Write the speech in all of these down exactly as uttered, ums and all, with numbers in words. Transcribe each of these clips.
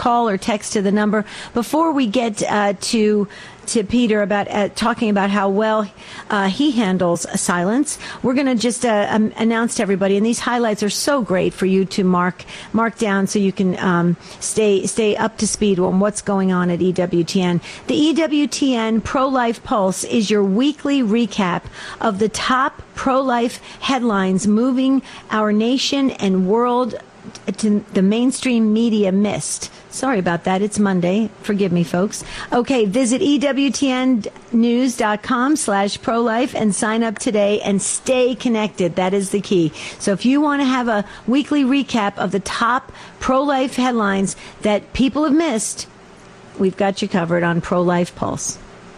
call or text to the number. Before we get uh, to to Peter about uh, talking about how well uh, he handles silence, we're going to just uh, um, announce to everybody, and these highlights are so great for you to mark mark down so you can um, stay stay up to speed on what's going on at E W T N. The E W T N Pro-Life Pulse is your weekly recap of the top pro-life headlines moving our nation and world to the mainstream media missed. Sorry about that. It's Monday. Forgive me, folks. Okay, visit E W T N news dot com slash pro-life and sign up today and stay connected. That is the key. So if you want to have a weekly recap of the top pro-life headlines that people have missed, we've got you covered on Pro-Life Pulse.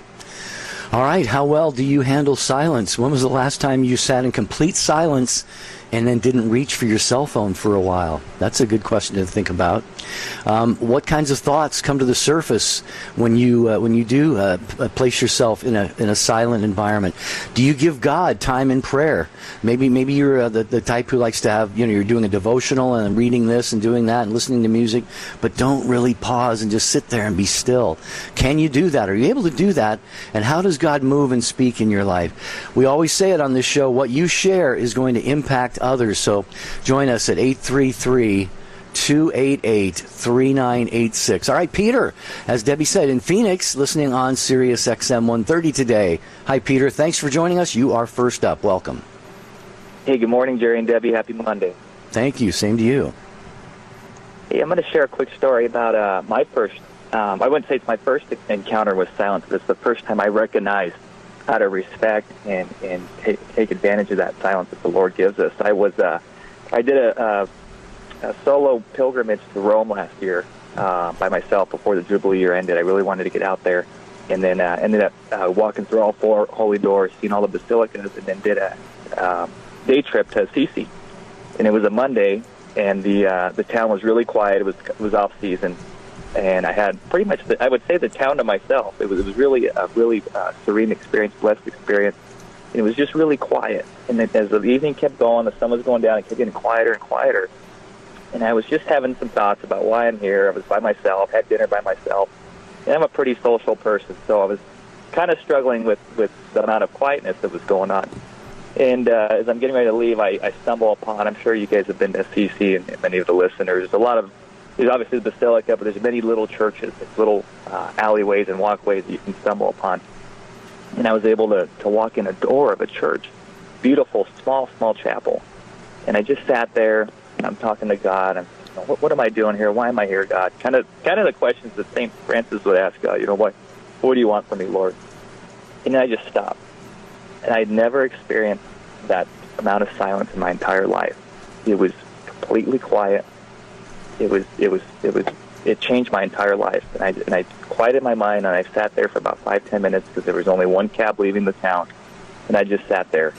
All right. How well do you handle silence? When was the last time you sat in complete silence and then didn't reach for your cell phone for a while? That's a good question to think about. Um, what kinds of thoughts come to the surface when you uh, when you do uh, place yourself in a in a silent environment? Do you give God time in prayer? Maybe maybe you're uh, the the type who likes to have, you know, you're doing a devotional and reading this and doing that and listening to music, but don't really pause and just sit there and be still. Can you do that? Are you able to do that? And how does God move and speak in your life? We always say it on this show, what you share is going to impact others. So join us at eight three three, two eight eight, three nine eight six. All right, Peter, as Debbie said, in Phoenix, listening on Sirius X M one thirty today. Hi, Peter. Thanks for joining us. You are first up. Welcome. Hey, good morning, Jerry and Debbie. Happy Monday. Thank you. Same to you. Hey, I'm going to share a quick story about uh, my first, um, I wouldn't say it's my first encounter with silence, but it's the first time I recognized how to respect and, and take, take advantage of that silence that the Lord gives us. I was, uh, I did a, a, a solo pilgrimage to Rome last year uh, by myself before the Jubilee year ended. I really wanted to get out there, and then uh, ended up uh, walking through all four holy doors, seeing all the basilicas, and then did a um, day trip to Assisi. And it was a Monday, and the uh, the town was really quiet. It was it was off season. And I had pretty much, the, I would say, the town to myself. It was, it was really a really uh, serene experience, blessed experience. And it was just really quiet. And then as the evening kept going, the sun was going down, it kept getting quieter and quieter. And I was just having some thoughts about why I'm here. I was by myself, had dinner by myself. And I'm a pretty social person, so I was kind of struggling with, with the amount of quietness that was going on. And uh, as I'm getting ready to leave, I, I stumble upon, I'm sure you guys have been to Assisi, and many of the listeners, there's a lot of There's obviously the Basilica, but there's many little churches, little uh, alleyways and walkways that you can stumble upon. And I was able to, to walk in a door of a church, beautiful, small, small chapel. And I just sat there, and I'm talking to God. I'm, you know, what, what am I doing here? Why am I here, God? Kind of, kind of the questions that Saint Francis would ask God. You know, what, what do you want from me, Lord? And then I just stopped. And I'd never experienced that amount of silence in my entire life. It was completely quiet. It was, it was, it was, it changed my entire life. And I, and I quieted my mind, and I sat there for about five, ten minutes because there was only one cab leaving the town. And I just sat there.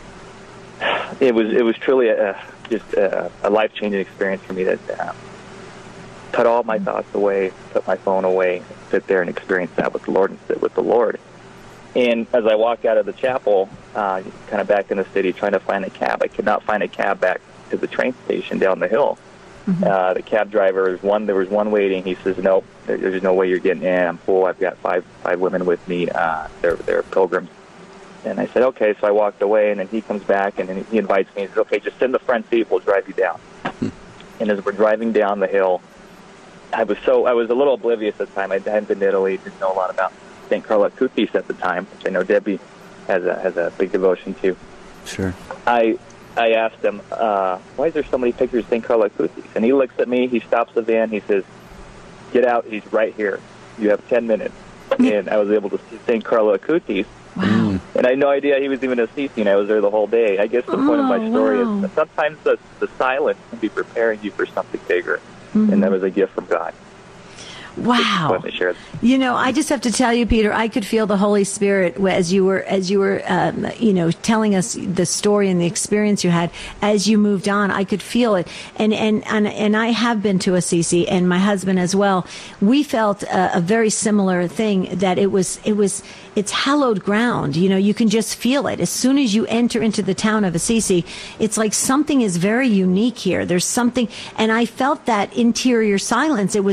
It was, it was truly a, just a, a life-changing experience for me to uh, cut all my thoughts away, put my phone away, sit there and experience that with the Lord and sit with the Lord. And as I walked out of the chapel, uh, kind of back in the city, trying to find a cab, I could not find a cab back to the train station down the hill. Mm-hmm. Uh, the cab driver, was one, there was one waiting. He says, nope, there, there's no way you're getting in. I'm full. I've got five five women with me. Uh, they're, they're pilgrims. And I said, okay. So I walked away, and then he comes back, and then he invites me. He says, okay, just sit in the front seat. We'll drive you down. Mm-hmm. And as we're driving down the hill, I was so I was a little oblivious at the time. I hadn't been to Italy, didn't know a lot about Saint Carlo Acutis at the time, which I know Debbie has a, has a big devotion to. Sure. I... I asked him, uh, why is there so many pictures of Saint Carlo Acutis? And he looks at me, he stops the van, he says, get out, he's right here. You have ten minutes. And I was able to see Saint Carlo Acutis. Wow. And I had no idea he was even Assisi, and I was there the whole day. I guess the oh, point of my story wow. is that sometimes the, the silence can be preparing you for something bigger. Mm-hmm. And that was a gift from God. Wow. You know, I just have to tell you, Peter, I could feel the Holy Spirit as you were, as you were, um, you know, telling us the story and the experience you had as you moved on. I could feel it. And, and, and, and I have been to Assisi, and my husband as well. We felt a, a very similar thing, that it was, it was, it's hallowed ground. You know, you can just feel it. As soon as you enter into the town of Assisi, it's like something is very unique here. There's something, and I felt that interior silence. It was,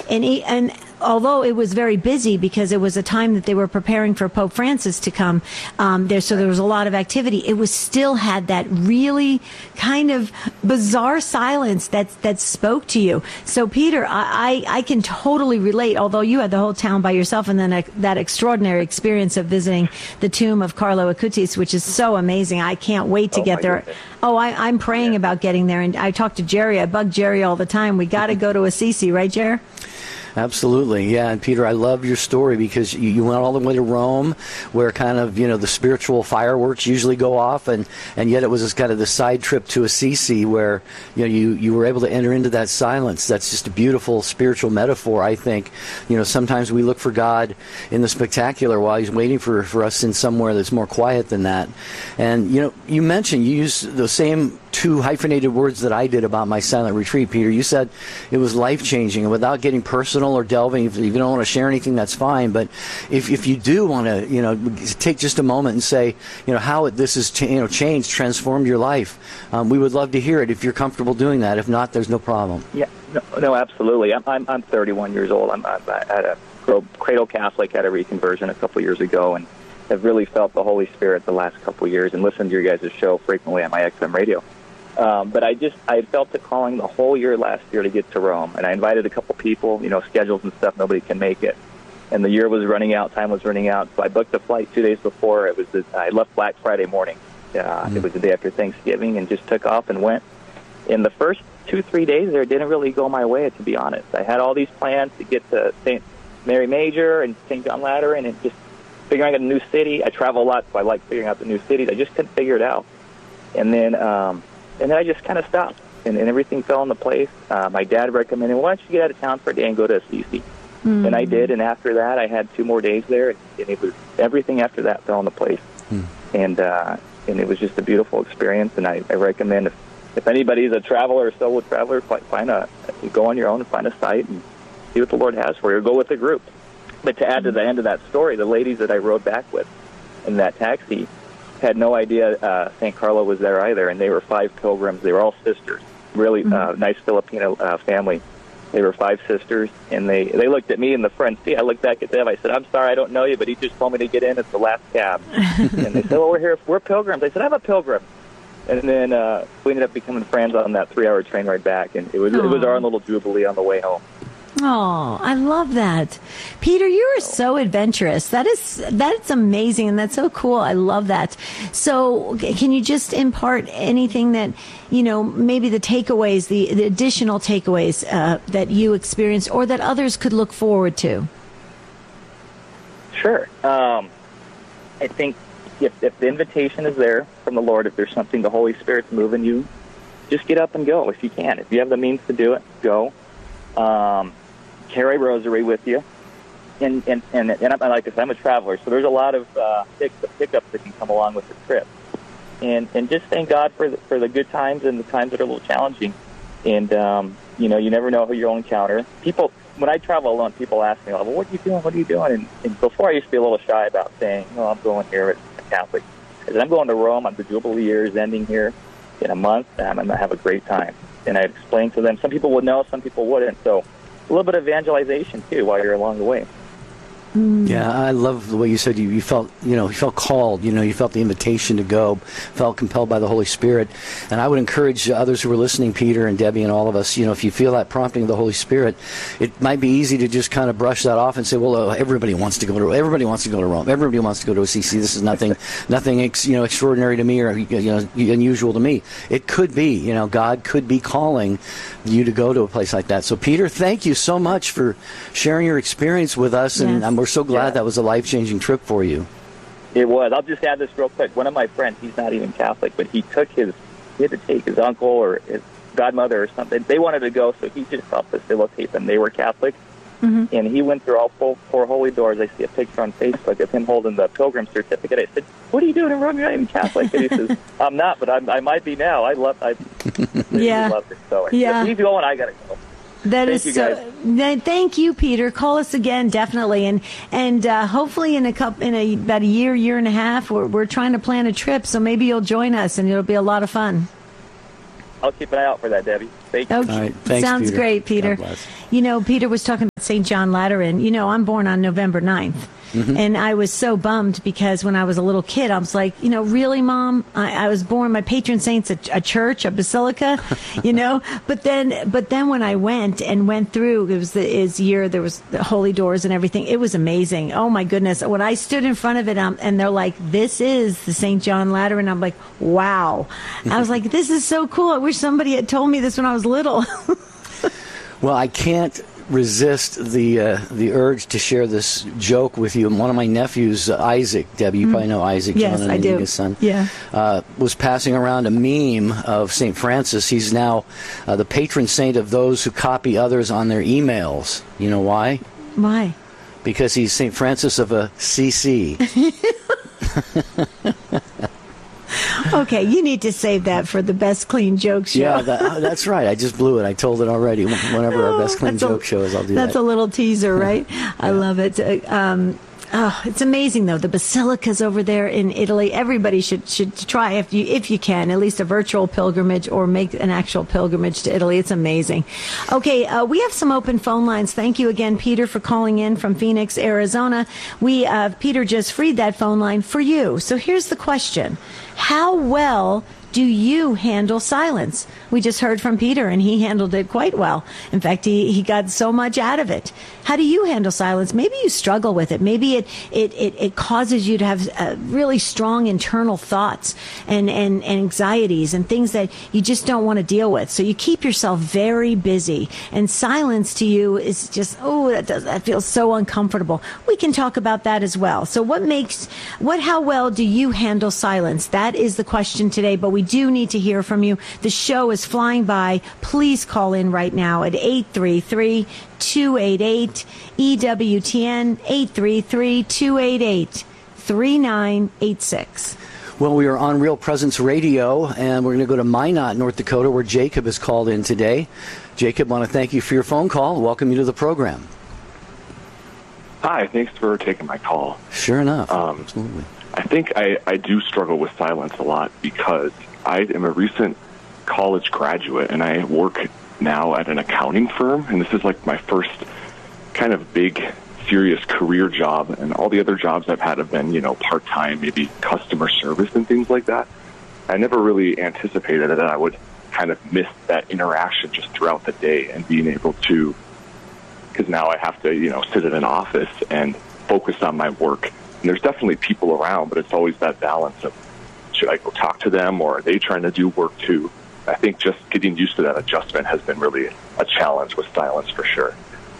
and he, and although it was very busy because it was a time that they were preparing for Pope Francis to come um, there, so there was a lot of activity. It was still had that really kind of bizarre silence that that spoke to you. So, Peter, I, I, I can totally relate. Although you had the whole town by yourself, and then a, that extraordinary experience of visiting the tomb of Carlo Acutis, which is so amazing. I can't wait to Oh, get there. goodness. Oh, I, I'm praying Yeah. about getting there, and I talk to Jerry. I bug Jerry all the time. We got to go to Assisi, right, Jerry? Absolutely, yeah. And Peter, I love your story because you, you went all the way to Rome, where kind of, you know, the spiritual fireworks usually go off, and, and yet it was this kind of the side trip to Assisi where, you know, you, you were able to enter into that silence. That's just a beautiful spiritual metaphor, I think. You know, sometimes we look for God in the spectacular while he's waiting for, for us in somewhere that's more quiet than that. And, you know, you mentioned, you used the same two hyphenated words that I did about my silent retreat, Peter. You said it was life-changing, and without getting personal or delving, if you don't want to share anything, that's fine. But if if you do want to, you know, take just a moment and say, you know, how it, this has cha- you know changed, transformed your life, um, we would love to hear it if you're comfortable doing that. If not, there's no problem. Yeah, no, no absolutely. I'm, I'm I'm thirty-one years old. I'm, I'm at a cradle Catholic, had a reconversion a couple years ago, and have really felt the Holy Spirit the last couple years, and listened to your guys' show frequently on my X M radio. Um, but I just, I felt the calling the whole year last year to get to Rome. And I invited a couple people, you know, schedules and stuff. Nobody can make it. And the year was running out. Time was running out. So I booked a flight two days before. It was the, I left Black Friday morning. Uh, mm-hmm. It was the day after Thanksgiving, and just took off and went. In the first two, three days there, it didn't really go my way, to be honest. I had all these plans to get to Saint Mary Major and Saint John Lateran, and just figuring out a new city. I travel a lot, so I like figuring out the new cities. I just couldn't figure it out. And then... Um, And then I just kind of stopped, and, and everything fell into place. Uh, my dad recommended, why don't you get out of town for a day and go to Assisi? Mm. And I did, and after that, I had two more days there, and it was everything after that fell into place. Mm. And uh, and it was just a beautiful experience, and I, I recommend if, if anybody's a traveler or solo traveler, find a, go on your own and find a site and see what the Lord has for you, or go with a group. But to add to the end of that story, the ladies that I rode back with in that taxi had no idea uh, Saint Carlo was there either, and they were five pilgrims. They were all sisters, really mm-hmm. uh, nice Filipino uh, family. They were five sisters, and they, they looked at me in the front seat. I looked back at them. I said, I'm sorry, I don't know you, but he just told me to get in. It's the last cab. And they said, well, we're here. We're pilgrims. I said, I'm a pilgrim. And then uh, we ended up becoming friends on that three-hour train ride back, and it was Aww. It was our own little jubilee on the way home. Oh, I love that. Peter, you are so adventurous. That is, that's amazing, and that's so cool. I love that. So can you just impart anything that, you know, maybe the takeaways, the, the additional takeaways uh, that you experienced or that others could look forward to? Sure. Um, I think if, if the invitation is there from the Lord, if there's something the Holy Spirit's moving you, just get up and go if you can. If you have the means to do it, go. Um, carry a rosary with you, and and and, and I'm, like I said, I'm a traveler, so there's a lot of uh, pickups that can come along with the trip, and and just thank God for the, for the good times and the times that are a little challenging, and um, you know, you never know who you'll encounter. People, when I travel alone, people ask me, well, what are you doing? What are you doing? And, and before I used to be a little shy about saying, oh, I'm going here as a Catholic. I said, I'm going to Rome. I'm the Jubilee year is ending here in a month, and I'm going to have a great time. And I explained to them. Some people would know, some people wouldn't. So a little bit of evangelization, too, while you're along the way. Mm. Yeah, I love the way you said you, you felt, you know, you felt called, you know, you felt the invitation to go, felt compelled by the Holy Spirit. And I would encourage others who are listening, Peter and Debbie and all of us, you know, if you feel that prompting of the Holy Spirit, it might be easy to just kind of brush that off and say, well, uh, everybody wants to go to everybody wants to go to Rome. Everybody wants to go to Assisi. This is nothing, nothing, ex, you know, extraordinary to me or, you know, unusual to me. It could be, you know, God could be calling you to go to a place like that. So, Peter, thank you so much for sharing your experience with us, and yes. I'm we're so glad yeah. that was a life-changing trip for you. It was. I'll just add this real quick. One of my friends, he's not even Catholic, but he took his, he had to take his uncle or his godmother or something. They wanted to go, so he just helped facilitate them. They were Catholic, mm-hmm. and he went through all four, four holy doors. I see a picture on Facebook of him holding the pilgrim certificate. I said, what are you doing in Rome? You're not even Catholic. And he says, I'm not, but I'm, I might be now. I love I yeah. love it. So yeah. if he's going, I got to go. That thank is you, so. Th- thank you, Peter. Call us again, definitely, and and uh, hopefully in a couple, in a, about a year, year and a half, we're we're trying to plan a trip. So maybe you'll join us, and it'll be a lot of fun. I'll keep an eye out for that, Debbie. Thank you. Okay. All right. Thanks, Sounds Peter. great, Peter. God bless. You know, Peter was talking about Saint John Lateran. You know, I'm born on November ninth. Mm-hmm. And I was so bummed because when I was a little kid, I was like, you know, really, Mom? I, I was born, my patron saint's a, a church, a basilica, you know? But then but then when I went and went through, it was the his year, there was the holy doors and everything. It was amazing. Oh, my goodness. When I stood in front of it, um, and they're like, this is the Saint John Lateran, I'm like, wow. I was like, this is so cool. I wish somebody had told me this when I was little. Well, I can't resist the uh, the urge to share this joke with you. One of my nephews, uh, Isaac, Debbie, you mm. probably know Isaac, yes, John and I do. His son, yeah. uh, was passing around a meme of Saint Francis. He's now uh, the patron saint of those who copy others on their emails. You know why? Why? Because he's Saint Francis of a C C. Okay, you need to save that for the Best Clean Joke Show. Yeah, that, that's right. I just blew it. I told it already. Whenever our Best Clean Joke a, Show is, I'll do that's that. That's a little teaser, right? Yeah. I love it. Um, oh, it's amazing, though. The basilicas over there in Italy. Everybody should should try, if you if you can, at least a virtual pilgrimage or make an actual pilgrimage to Italy. It's amazing. Okay, uh, we have some open phone lines. Thank you again, Peter, for calling in from Phoenix, Arizona. We uh, Peter just freed that phone line for you. So here's the question. How well do you handle silence? We just heard from Peter, and he handled it quite well. In fact, he, he got so much out of it. How do you handle silence? Maybe you struggle with it. Maybe it it, it, it causes you to have uh, really strong internal thoughts and, and, and anxieties and things that you just don't want to deal with. So you keep yourself very busy. And silence to you is just, oh, that, does, that feels so uncomfortable. We can talk about that as well. So what makes, what, how well do you handle silence? That is the question today, but we We do need to hear from you. The show is flying by. Please call in right now at eight three three, two eight eight, E W T N, eight three three, two eight eight, three nine eight six. Well, we are on Real Presence Radio, and we're going to go to Minot, North Dakota, where Jacob has called in today. Jacob, I want to thank you for your phone call. Welcome you to the program. Hi, thanks for taking my call. Sure enough. Um, Absolutely. I think I, I do struggle with silence a lot because I am a recent college graduate, and I work now at an accounting firm, and this is like my first kind of big, serious career job, and all the other jobs I've had have been, you know, part-time, maybe customer service and things like that. I never really anticipated that I would kind of miss that interaction just throughout the day and being able to, because now I have to, you know, sit in an office and focus on my work. And there's definitely people around, but it's always that balance of, should I go talk to them, or are they trying to do work too? I think just getting used to that adjustment has been really a challenge with silence for sure.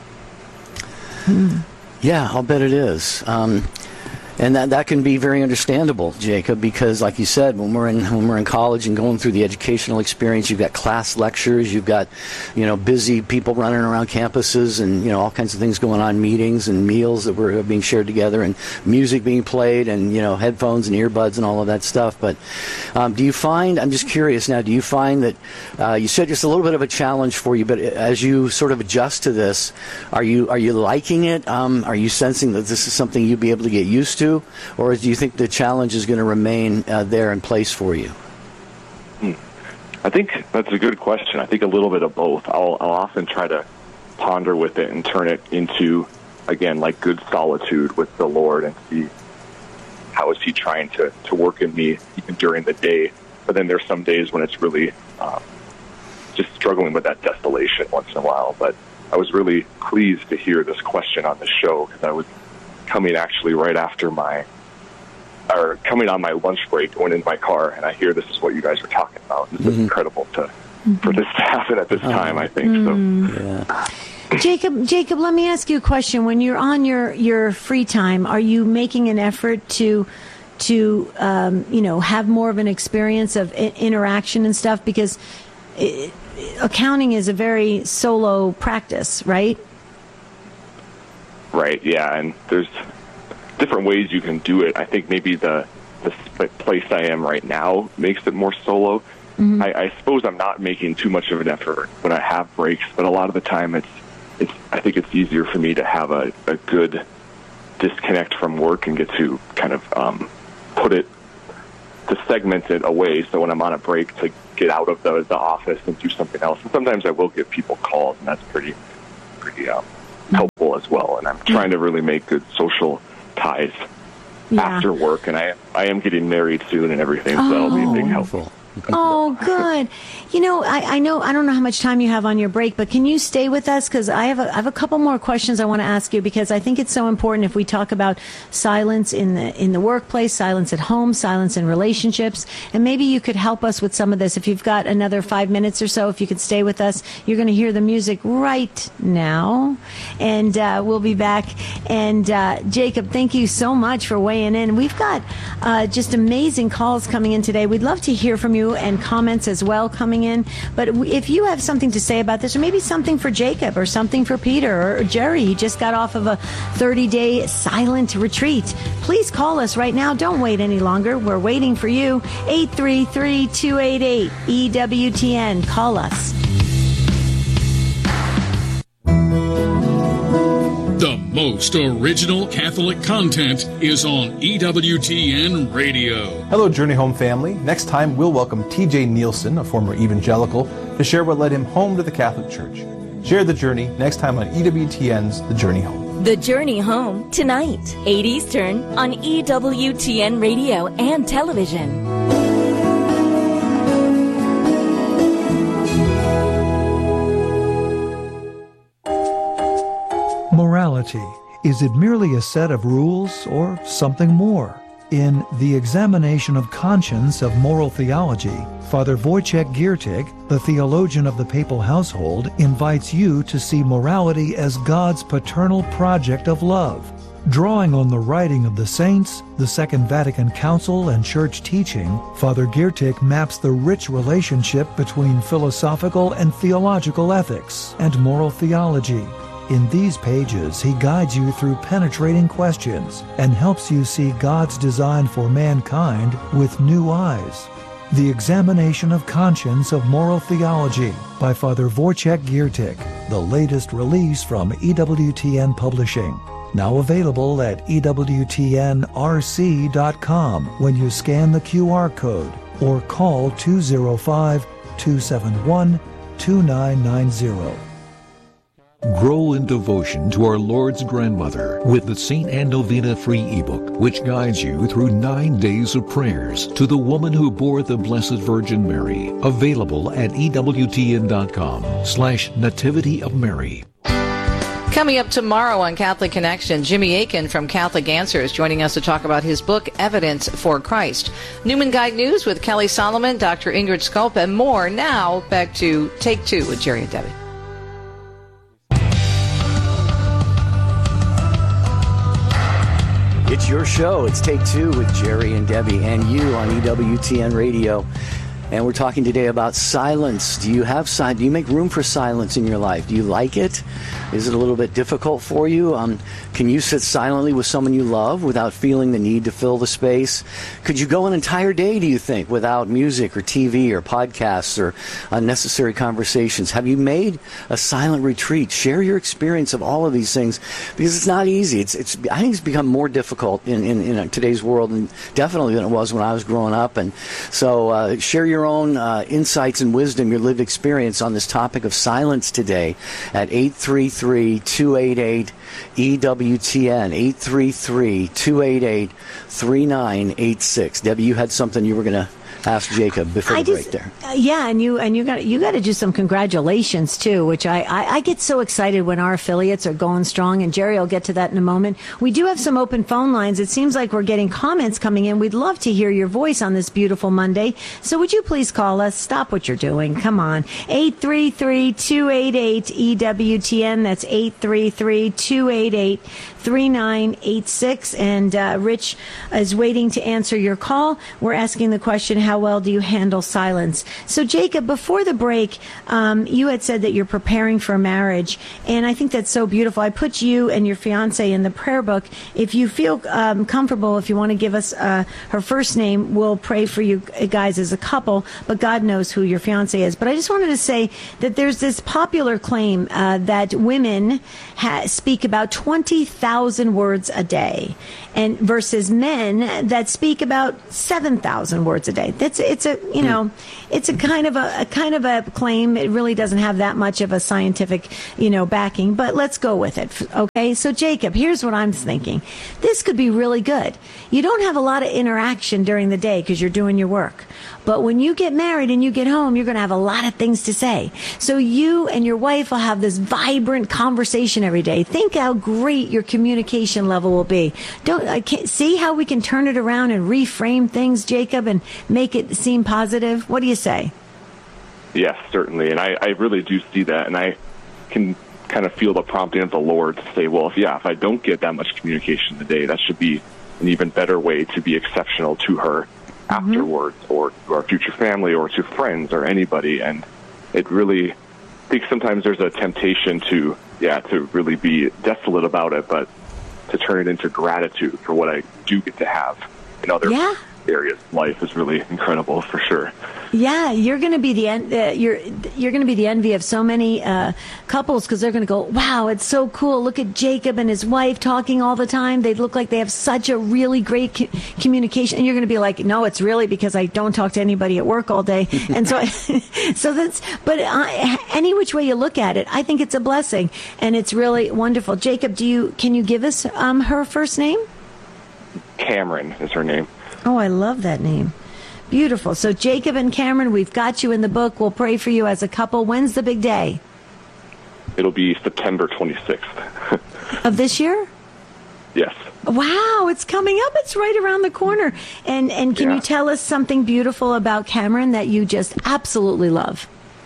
Yeah, I'll bet it is. Um, and that that can be very understandable, Jacob, because like you said, when we're in when we're in college and going through the educational experience, you've got class lectures, you've got, you know, busy people running around campuses, and, you know, all kinds of things going on, meetings and meals that were being shared together, and music being played, and, you know, headphones and earbuds and all of that stuff. But um, do you find, I'm just curious now, do you find that uh, you said just a little bit of a challenge for you, but as you sort of adjust to this, are you are you liking it? Um, are you sensing that this is something you'll be able to get used to? Or do you think the challenge is going to remain uh, there in place for you? Hmm. I think that's a good question. I think a little bit of both. I'll, I'll often try to ponder with it and turn it into, again, like good solitude with the Lord, and see how is he trying to, to work in me even during the day. But then there's some days when it's really um, just struggling with that desolation once in a while. But I was really pleased to hear this question on the show, because I was coming actually right after my, or coming on my lunch break, going in my car, and I hear this is what you guys were talking about. This mm-hmm. is incredible to mm-hmm. for this to happen at this time, I think. Mm. So, yeah. Jacob, Jacob, let me ask you a question. When you're on your, your free time, are you making an effort to to um, you know, have more of an experience of I- interaction and stuff? Because it, accounting is a very solo practice, right? Right, yeah, and there's different ways you can do it. I think maybe the, the place I am right now makes it more solo. Mm-hmm. I, I suppose I'm not making too much of an effort when I have breaks, but a lot of the time it's, it's I think it's easier for me to have a, a good disconnect from work and get to kind of um, put it, to segment it away, so when I'm on a break, to get out of the, the office and do something else. And sometimes I will give people calls, and that's pretty pretty um, helpful as well. And I'm trying to really make good social ties yeah. after work. And I I am getting married soon and everything, so oh, that'll be a big wonderful. help. Oh, good. You know, I, I know, I don't know how much time you have on your break, but can you stay with us? Because I have a, I have a couple more questions I want to ask you, because I think it's so important if we talk about silence in the, in the workplace, silence at home, silence in relationships. And maybe you could help us with some of this. If you've got another five minutes or so, if you could stay with us, you're going to hear the music right now. And uh, we'll be back. And uh, Jacob, thank you so much for weighing in. We've got uh, just amazing calls coming in today. We'd love to hear from you, and comments as well coming in. But if you have something to say about this, or maybe something for Jacob, or something for Peter, or Jerry, he just got off of a thirty-day silent retreat, please call us right now. Don't wait any longer. We're waiting for you. eight three three, two eight eight, E W T N. Call us. The most original Catholic content is on E W T N Radio. Hello, Journey Home family. Next time, we'll welcome T J Nielsen, a former evangelical, to share what led him home to the Catholic Church. Share the journey next time on E W T N's The Journey Home. The Journey Home, tonight, eight Eastern, on E W T N Radio and television. Morality. Is it merely a set of rules or something more? In The Examination of Conscience of Moral Theology, Father Wojciech Giertych, the theologian of the papal household, invites you to see morality as God's paternal project of love. Drawing on the writing of the saints, the Second Vatican Council, and church teaching, Father Giertych maps the rich relationship between philosophical and theological ethics and moral theology. In these pages, he guides you through penetrating questions and helps you see God's design for mankind with new eyes. The Examination of Conscience of Moral Theology by Father Wojciech Giertych, the latest release from E W T N Publishing. Now available at E W T N R C dot com when you scan the Q R code or call two oh five, two seven one, two nine nine zero. Grow in devotion to our Lord's grandmother with the Saint Anne Novena free ebook, which guides you through nine days of prayers to the woman who bore the Blessed Virgin Mary. Available at E W T N dot com slash Nativity of Mary. Coming up tomorrow on Catholic Connection, Jimmy Akin from Catholic Answers joining us to talk about his book, Evidence for Christ. Newman Guide News with Kelly Solomon, Doctor Ingrid Sculp, and more. Now, back to Take Two with Jerry and Debbie. It's your show. It's Take Two with Jerry and Debbie and you on E W T N Radio. And we're talking today about silence. Do you have si- Do you make room for silence in your life? Do you like it? Is it a little bit difficult for you? Um, can you sit silently with someone you love without feeling the need to fill the space? Could you go an entire day, do you think, without music or T V or podcasts or unnecessary conversations? Have you made a silent retreat? Share your experience of all of these things, because it's not easy. It's, it's. I think it's become more difficult in, in, in today's world, and definitely than it was when I was growing up. And so uh, share your own uh, insights and wisdom, your lived experience on this topic of silence today at eight three three, two eight eight, E W T N, eight three three, two eight eight, three nine eight six. Debbie, you had something you were going to ask Jacob before I the just, break there. Uh, yeah, and you and you got you got to do some congratulations too, which I, I I get so excited when our affiliates are going strong, and Jerry will get to that in a moment. We do have some open phone lines. It seems like we're getting comments coming in. We'd love to hear your voice on this beautiful Monday. So would you please call us? Stop what you're doing. Come on. eight three three, two eight eight, E W T N. That's eight three three, two eight eight, three nine eight six. And uh, Rich is waiting to answer your call. We're asking the question, how well do you handle silence? So, Jacob, before the break, um, you had said that you're preparing for marriage, and I think that's so beautiful. I put you and your fiance in the prayer book. If you feel um, comfortable, if you want to give us uh, her first name, we'll pray for you guys as a couple, but God knows who your fiance is. But I just wanted to say that there's this popular claim uh, that women ha- speak about twenty thousand words a day, and versus men that speak about seven thousand words a day. It's it's a you know it's a kind of a, a kind of a claim. It really doesn't have that much of a scientific you know backing, but let's go with it. Okay, so Jacob, here's what I'm thinking. This could be really good. You don't have a lot of interaction during the day because you're doing your work, but when you get married and you get home, you're going to have a lot of things to say. So you and your wife will have this vibrant conversation every day. Think how great your communication level will be. Don't I can't, see how we can turn it around and reframe things, Jacob, and make it seem positive? What do you say? Yes, certainly. And I, I really do see that. And I can kind of feel the prompting of the Lord to say, well, if, yeah, if I don't get that much communication today, that should be an even better way to be exceptional to her mm-hmm. afterwards, or to our future family, or to friends, or anybody. And it really, I think sometimes there's a temptation to, yeah, to really be desolate about it, but to turn it into gratitude for what I do get to have in other yeah. areas of life is really incredible, for sure. Yeah, you're going to be the en- uh, you're you're going to be the envy of so many uh, couples, because they're going to go, wow, it's so cool. Look at Jacob and his wife talking all the time. They look like they have such a really great co- communication. And you're going to be like, no, it's really because I don't talk to anybody at work all day. And so, so that's. But uh, any which way you look at it, I think it's a blessing, and it's really wonderful. Jacob, do you can you give us um, her first name? Cameron is her name. Oh, I love that name. Beautiful. So Jacob and Cameron, we've got you in the book. We'll pray for you as a couple. When's the big day? It'll be September twenty-sixth. Of this year? Yes. Wow, it's coming up. It's right around the corner. And and can yeah. you tell us something beautiful about Cameron that you just absolutely love?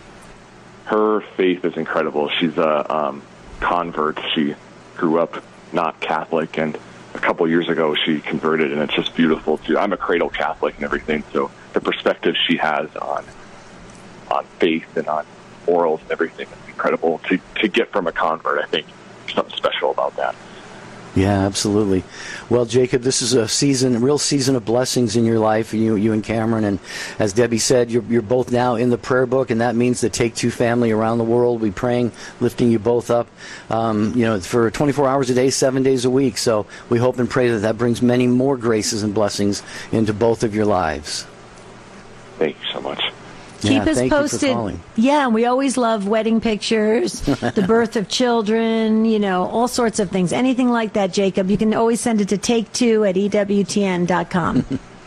Her faith is incredible. She's a um, convert. She grew up not Catholic, and a couple years ago she converted, and it's just beautiful too. I'm a cradle Catholic and everything, so the perspective she has on on faith and on morals and everything is incredible to to get from a convert. I think there's something special about that. Yeah, absolutely. Well, Jacob, this is a season, a real season of blessings in your life, you, you and Cameron. And as Debbie said, you're, you're both now in the prayer book, and that means the Take Two family around the world. We're praying, lifting you both up, um, you know, for twenty-four hours a day, seven days a week. So we hope and pray that that brings many more graces and blessings into both of your lives. Thank you so much. Keep yeah, us posted. Yeah, and we always love wedding pictures, the birth of children, you know, all sorts of things. Anything like that, Jacob, you can always send it to take two at E W T N dot com.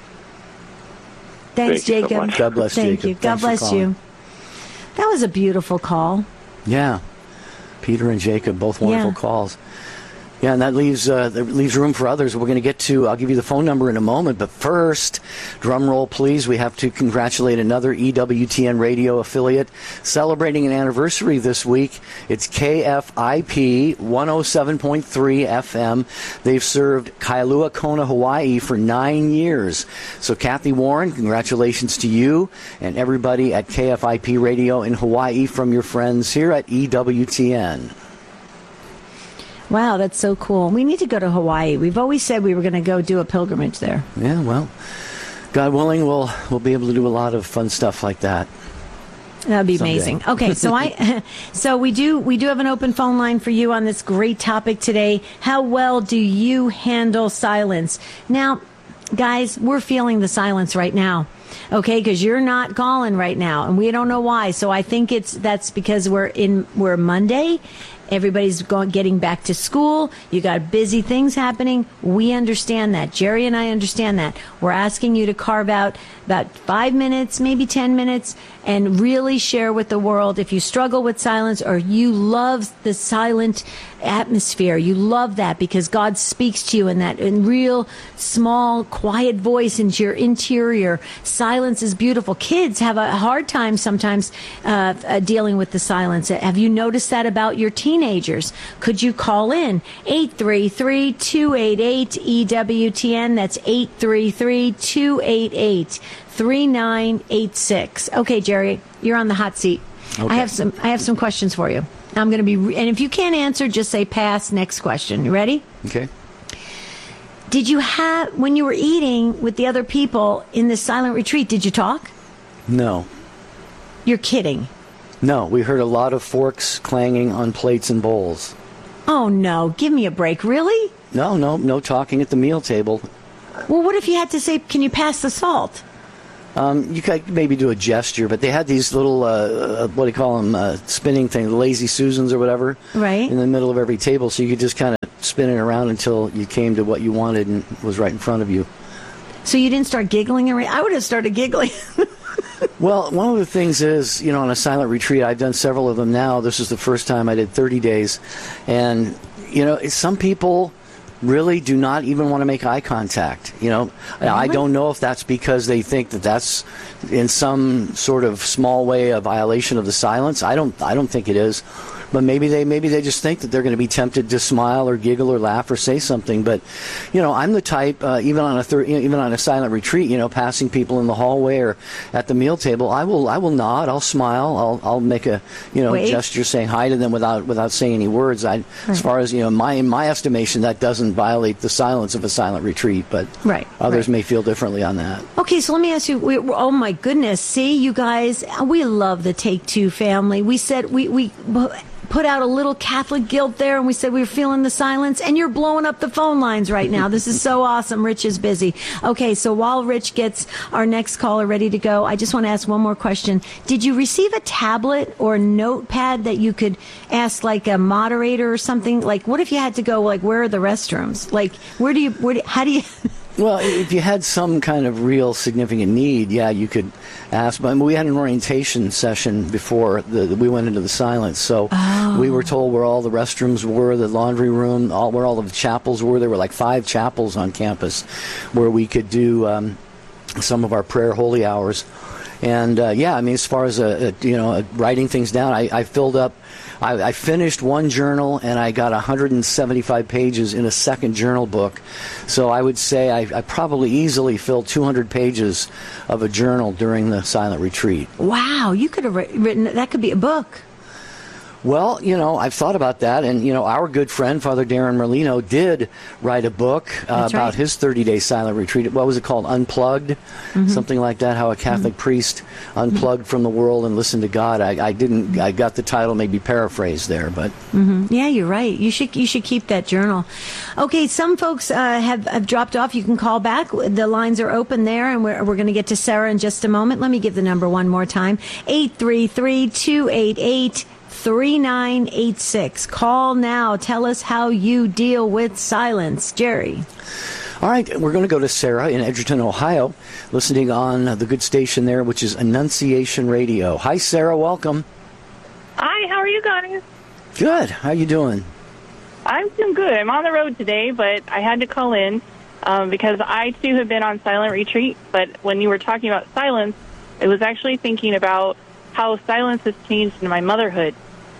Thanks, Thank Jacob. You so God bless Thank Jacob. you. God Thanks bless you. That was a beautiful call. Yeah. Peter and Jacob, both wonderful yeah. calls. Yeah, and that leaves uh, that leaves room for others. We're going to get to, I'll give you the phone number in a moment, but first, drum roll please, we have to congratulate another E W T N radio affiliate celebrating an anniversary this week. It's K F I P one oh seven point three F M. They've served Kailua Kona, Hawaii for nine years. So Kathy Warren, congratulations to you and everybody at K F I P Radio in Hawaii from your friends here at E W T N. Wow, that's so cool. We need to go to Hawaii. We've always said we were going to go do a pilgrimage there. Yeah, well, God willing, we'll we'll be able to do a lot of fun stuff like that. That'd be someday. Amazing. Okay, so I so we do we do have an open phone line for you on this great topic today. How well do you handle silence? Now, guys, we're feeling the silence right now. Okay, because you're not calling right now, and we don't know why. So I think it's that's because we're in we're Monday. Everybody's going, getting back to school. You got busy things happening. We understand that. Jerry and I understand that. We're asking you to carve out about five minutes, maybe ten minutes, and really share with the world if you struggle with silence or you love the silent atmosphere. You love that because God speaks to you in that in real small, quiet voice into your interior. Silence is beautiful. Kids have a hard time sometimes uh, uh, dealing with the silence. Have you noticed that about your teenagers? Could you call in eight three three, two eight eight, E W T N? That's eight three three, two eight eight, three nine eight six. Okay, Jerry, you're on the hot seat. Okay. I have some I have some questions for you. I'm going to be, and if you can't answer, just say pass. Next question. You ready? Okay. Did you have, when you were eating with the other people in this silent retreat, did you talk? No. You're kidding. No, we heard a lot of forks clanging on plates and bowls. Oh, no. Give me a break. Really? No, no, no talking at the meal table. Well, what if you had to say, can you pass the salt? Um, you could maybe do a gesture, but they had these little, uh, what do you call them, uh, spinning things, lazy Susans or whatever, right, in the middle of every table, so you could just kind of spin it around until you came to what you wanted and was right in front of you. So you didn't start giggling? Or I would have started giggling. Well, one of the things is, you know, on a silent retreat, I've done several of them now. This is the first time I did thirty days. And, you know, some people really do not even want to make eye contact. You know, really? I don't know if that's because they think that that's in some sort of small way a violation of the silence. I don't, I don't think it is. But maybe they maybe they just think that they're going to be tempted to smile or giggle or laugh or say something. But, you know, I'm the type, uh, even on a thir- even on a silent retreat, you know, passing people in the hallway or at the meal table, I will I will nod, I'll smile, I'll I'll make a you know Wave. gesture saying hi to them without without saying any words. I, right. As far as you know, my in my estimation, that doesn't violate the silence of a silent retreat. But right. others right. may feel differently on that. Okay, so let me ask you. We, oh my goodness! See, you guys, we love the Take Two family. We said we we. put out a little Catholic guilt there, and we said we were feeling the silence, and you're blowing up the phone lines right now. This is so awesome. Rich is busy. Okay, so while Rich gets our next caller ready to go, I just want to ask one more question. Did you receive a tablet or a notepad that you could ask, like, a moderator or something? Like, what if you had to go, like, where are the restrooms? Like, where do you, where do, how do you... Well, if you had some kind of real significant need, yeah, you could ask. But we had an orientation session before the, we went into the silence, so oh. we were told where all the restrooms were, the laundry room, all, where all of the chapels were. There were like five chapels on campus where we could do um, some of our prayer holy hours. And uh, yeah, I mean, as far as a, a, you know, a writing things down, I, I filled up. I, I finished one journal, and I got one hundred seventy-five pages in a second journal book. So I would say I, I probably easily filled two hundred pages of a journal during the silent retreat. Wow, you could have written, that could be a book. Well, you know, I've thought about that, and, you know, our good friend, Father Darren Merlino, did write a book uh, about right. his thirty-day silent retreat. What was it called? Unplugged? Mm-hmm. Something like that, how a Catholic mm-hmm. priest unplugged mm-hmm. from the world and listened to God. I, I didn't, I got the title maybe paraphrased there, but... Mm-hmm. Yeah, you're right. You should you should keep that journal. Okay, some folks uh, have, have dropped off. You can call back. The lines are open there, and we're, we're going to get to Sarah in just a moment. Let me give the number one more time. eight three three, two eight eight, three nine eight six. Call now. Tell us how you deal with silence. Jerry. All right, we're going to go to Sarah in Edgerton, Ohio, listening on the good station there, which is Annunciation Radio. Hi, Sarah. Welcome. Hi, how are you guys? Good. How you doing? I'm doing good. I'm on the road today, but I had to call in um, because I, too, have been on silent retreat. But when you were talking about silence, I was actually thinking about how silence has changed in my motherhood.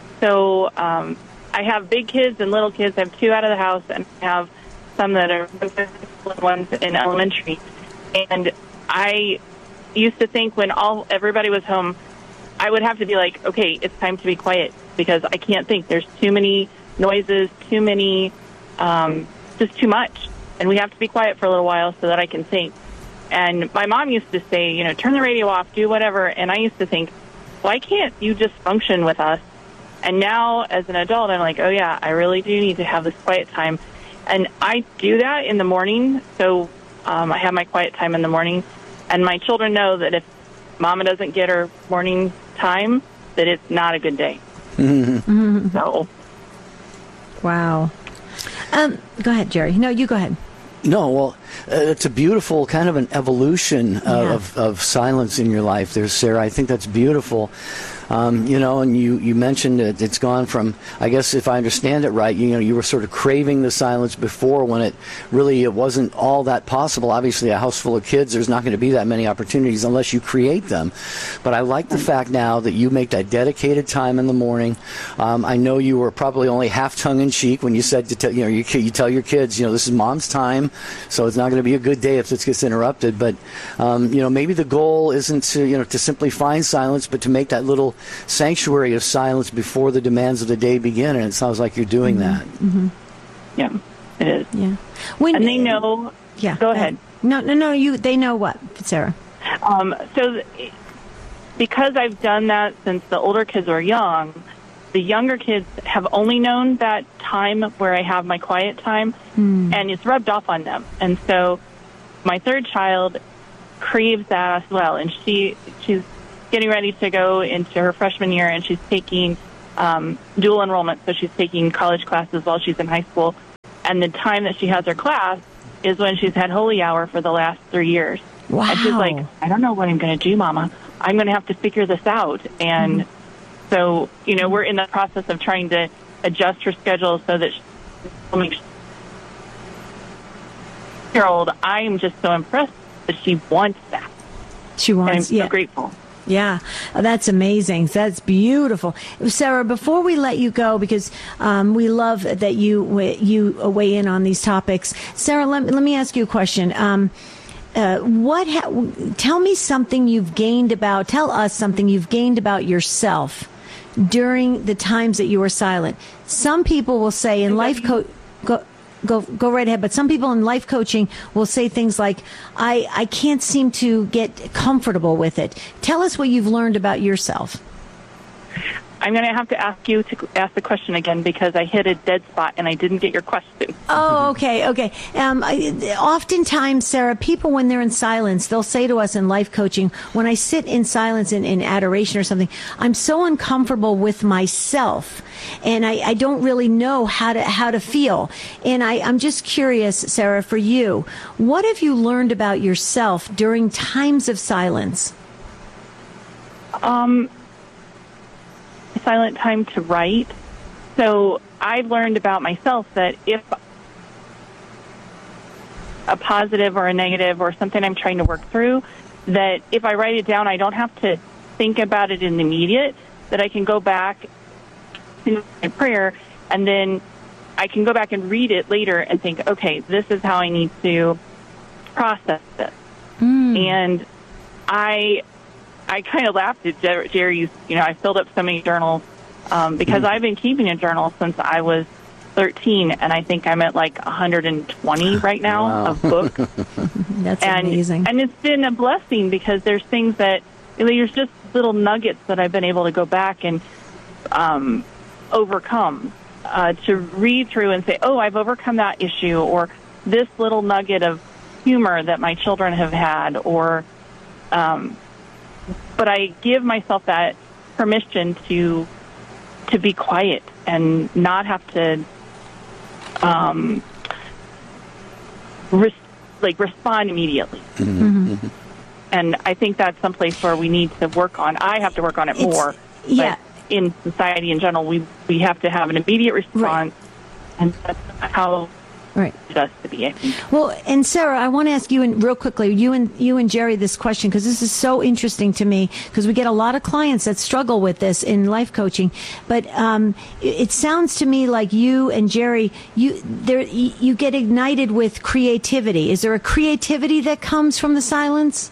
So um, I have big kids and little kids. I have two out of the house, and I have some that are ones in elementary. And I used to think when all everybody was home, I would have to be like, okay, it's time to be quiet because I can't think. There's too many noises, too many, um, just too much. And we have to be quiet for a little while so that I can think. And my mom used to say, you know, turn the radio off, do whatever. And I used to think, why can't you just function with us? And now, as an adult, I'm like, oh, yeah, I really do need to have this quiet time. And I do that in the morning, so um, I have my quiet time in the morning. And my children know that if Mama doesn't get her morning time, that it's not a good day. Mm-hmm. So. Wow. Um, go ahead, Jerry. No, you go ahead. No, well, uh, it's a beautiful kind of an evolution uh, yeah. of, of silence in your life there, Sarah. I think that's beautiful. Um, you know, and you, you mentioned that it's gone from, I guess if I understand it right, you know, you were sort of craving the silence before when it really it wasn't all that possible. Obviously, a house full of kids, there's not going to be that many opportunities unless you create them. But I like the fact now that you make that dedicated time in the morning. Um, I know you were probably only half tongue-in-cheek when you said, to tell, you know, you, you tell your kids, you know, this is Mom's time, so it's not going to be a good day if this gets interrupted. But, um, you know, maybe the goal isn't to, you know, to simply find silence, but to make that little sanctuary of silence before the demands of the day begin, and it sounds like you're doing mm-hmm. that. Mm-hmm. Yeah, it is. Yeah, when, and they know. Yeah, go ahead. No, no, no. You. They know what, Sarah. Um, so, because I've done that since the older kids were young, the younger kids have only known that time where I have my quiet time, mm. and it's rubbed off on them. And so, my third child, craves that as well. And she she's getting ready to go into her freshman year, and she's taking um, dual enrollment, so she's taking college classes while she's in high school. And the time that she has her class is when she's had holy hour for the last three years. Wow. And she's like, I don't know what I'm going to do, Mama. I'm going to have to figure this out. And mm-hmm. so, you know, we're in the process of trying to adjust her schedule so that she'll make year old. I am just so impressed that she wants that. She wants, and I'm so yeah. grateful. Yeah, that's amazing. That's beautiful. Sarah, before we let you go, because um, we love that you you weigh in on these topics. Sarah, let, let me ask you a question. Um, uh, what? Ha- tell me something you've gained about, tell us something you've gained about yourself during the times that you were silent. Some people will say in life coach... Go, Go go right ahead. But some people in life coaching will say things like, I, I can't seem to get comfortable with it. Tell us what you've learned about yourself. I'm going to have to ask you to ask the question again because I hit a dead spot and I didn't get your question. Oh, okay, okay. Um, I, oftentimes, Sarah, people, when they're in silence, they'll say to us in life coaching, when I sit in silence in, in adoration or something, I'm so uncomfortable with myself, and I, I don't really know how to how to feel. And I, I'm just curious, Sarah, for you, what have you learned about yourself during times of silence? Um... silent time to write. So I've learned about myself that if a positive or a negative or something I'm trying to work through, that if I write it down, I don't have to think about it in the immediate, that I can go back to my prayer and then I can go back and read it later and think, okay, this is how I need to process this. Mm. And I I kind of laughed at Jer- Jerry's, you know, I filled up so many journals um, because mm. I've been keeping a journal since I was thirteen, and I think I'm at like one hundred twenty right now wow. of books. That's and, amazing. And it's been a blessing because there's things that, you know, there's just little nuggets that I've been able to go back and um, overcome, uh, to read through and say, oh, I've overcome that issue, or this little nugget of humor that my children have had, or... Um, But I give myself that permission to to be quiet and not have to um, res- like respond immediately. Mm-hmm. Mm-hmm. And I think that's someplace where we need to work on. I have to work on it it's, more. Yeah. But in society in general, we we have to have an immediate response, right. and that's how. Right. Us to be. Well, and Sarah, I want to ask you, and real quickly, you and you and Jerry, this question, because this is so interesting to me, because we get a lot of clients that struggle with this in life coaching. But um, it, it sounds to me like you and Jerry, you there, you get ignited with creativity. Is there a creativity that comes from the silence?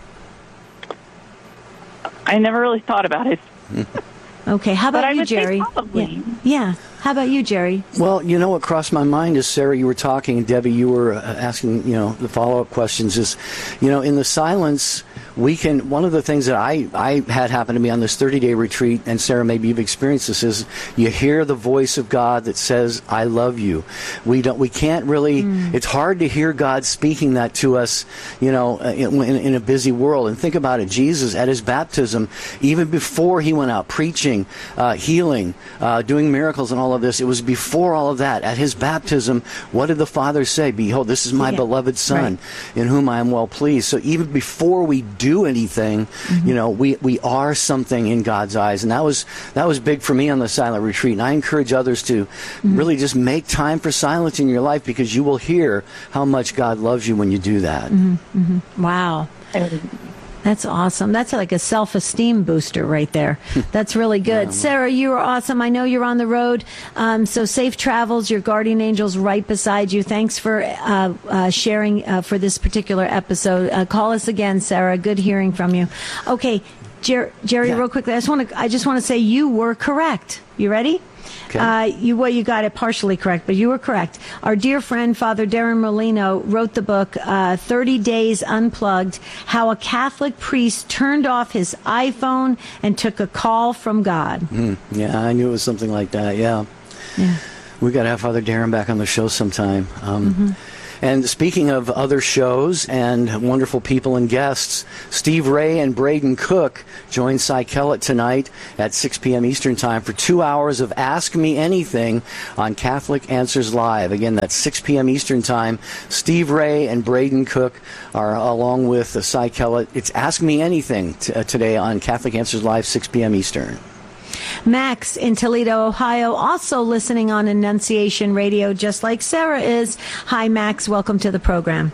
I never really thought about it. Okay, how about but I you, would Jerry? Say probably. Yeah. yeah. How about you, Jerry? Well, you know what crossed my mind is, Sarah, you were talking, and Debbie, you were uh, asking, you know, the follow-up questions is, you know, in the silence, we can, one of the things that I, I had happen to me on this thirty-day retreat, and Sarah, maybe you've experienced this, is you hear the voice of God that says, I love you. We don't, we can't really, mm. it's hard to hear God speaking that to us, you know, in, in, in a busy world. And think about it, Jesus, at his baptism, even before he went out preaching, uh, healing, uh, doing miracles and all of this, it was before all of that. At his baptism, what did the Father say? Behold, this is my yeah. beloved Son, right. in whom I am well pleased. So even before we do anything, mm-hmm. you know, we, we are something in God's eyes. And that was that was big for me on the silent retreat. And I encourage others to mm-hmm. really just make time for silence in your life, because you will hear how much God loves you when you do that. Mm-hmm. Mm-hmm. Wow. That's awesome. That's like a self-esteem booster right there. That's really good. Yeah. Sarah, you are awesome. I know you're on the road, um, so safe travels. Your guardian angel's right beside you. Thanks for uh, uh, sharing uh, for this particular episode. Uh, call us again, Sarah. Good hearing from you. Okay, Jer- Jerry, yeah. real quickly, I just want to I just want to say you were correct. You ready? Okay. Uh, you well, you got it partially correct, but you were correct. Our dear friend, Father Darren Molino, wrote the book uh, thirty days Unplugged, How a Catholic Priest Turned Off His iPhone and Took a Call from God. Mm, yeah, I knew it was something like that, yeah. Yeah. We got to have Father Darren back on the show sometime. Um, mm-hmm. And speaking of other shows and wonderful people and guests, Steve Ray and Braden Cook join Cy Kellett tonight at six p.m. Eastern Time for two hours of Ask Me Anything on Catholic Answers Live. Again, that's six p.m. Eastern Time. Steve Ray and Braden Cook are along with uh, Cy Kellett. It's Ask Me Anything t- uh, today on Catholic Answers Live, six p.m. Eastern. Max in Toledo, Ohio, also listening on Annunciation Radio, just like Sarah is. Hi, Max. Welcome to the program.